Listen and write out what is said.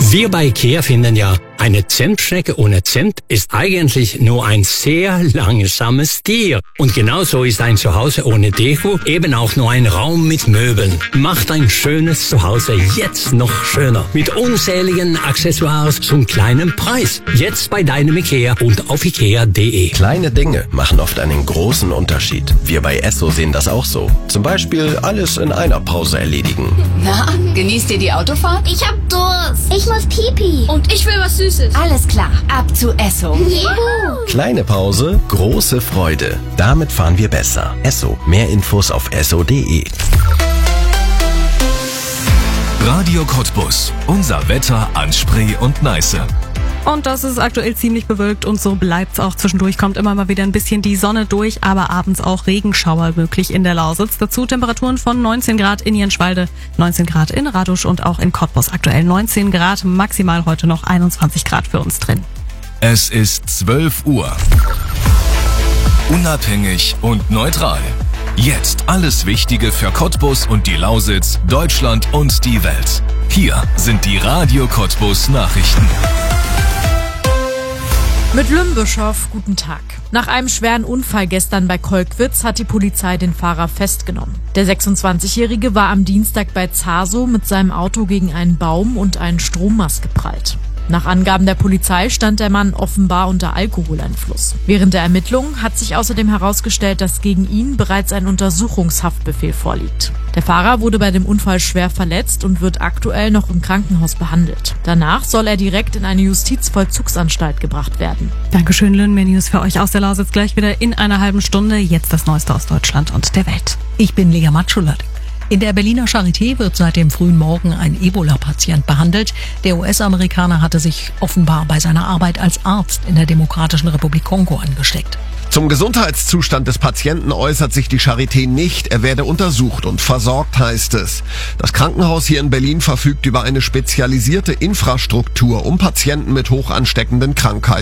Wir bei IKEA finden ja, eine Zimtschnecke ohne Zimt ist eigentlich nur ein sehr langsames Tier. Und genauso ist ein Zuhause ohne Deko eben auch nur ein Raum mit Möbeln. Macht ein schönes Zuhause jetzt noch schöner. Mit unzähligen Accessoires zum kleinen Preis. Jetzt bei deinem IKEA und auf ikea.de. Kleine Dinge machen oft einen großen Unterschied. Wir bei Esso sehen das auch so. Zum Beispiel alles in einer Pause erledigen. Na, genießt ihr die Autofahrt? Ich hab Durst. Ich muss Pipi. Und ich will was Süßes. Alles klar, ab zu Esso. Juhu. Kleine Pause, große Freude. Damit fahren wir besser. Esso. Mehr Infos auf esso.de. Radio Cottbus. Unser Wetter an Spree und Neiße. Und das ist aktuell ziemlich bewölkt und so bleibt's auch. Zwischendurch kommt immer mal wieder ein bisschen die Sonne durch, aber abends auch Regenschauer möglich in der Lausitz. Dazu Temperaturen von 19 Grad in Jenschwalde, 19 Grad in Radusch und auch in Cottbus. Aktuell 19 Grad, maximal heute noch 21 Grad für uns drin. Es ist 12 Uhr. Unabhängig und neutral. Jetzt alles Wichtige für Cottbus und die Lausitz, Deutschland und die Welt. Hier sind die Radio Cottbus Nachrichten. Mit Lümbischow, guten Tag. Nach einem schweren Unfall gestern bei Kolkwitz hat die Polizei den Fahrer festgenommen. Der 26-Jährige war am Dienstag bei Zaso mit seinem Auto gegen einen Baum und einen Strommast geprallt. Nach Angaben der Polizei stand der Mann offenbar unter Alkoholeinfluss. Während der Ermittlungen hat sich außerdem herausgestellt, dass gegen ihn bereits ein Untersuchungshaftbefehl vorliegt. Der Fahrer wurde bei dem Unfall schwer verletzt und wird aktuell noch im Krankenhaus behandelt. Danach soll er direkt in eine Justizvollzugsanstalt gebracht werden. Dankeschön, Lynn. Mehr News für euch aus der Lausitz gleich wieder in einer halben Stunde. Jetzt das Neueste aus Deutschland und der Welt. Ich bin Lea Matschulat. In der Berliner Charité wird seit dem frühen Morgen ein Ebola-Patient behandelt. Der US-Amerikaner hatte sich offenbar bei seiner Arbeit als Arzt in der Demokratischen Republik Kongo angesteckt. Zum Gesundheitszustand des Patienten äußert sich die Charité nicht. Er werde untersucht und versorgt, heißt es. Das Krankenhaus hier in Berlin verfügt über eine spezialisierte Infrastruktur, um Patienten mit hoch ansteckenden Krankheiten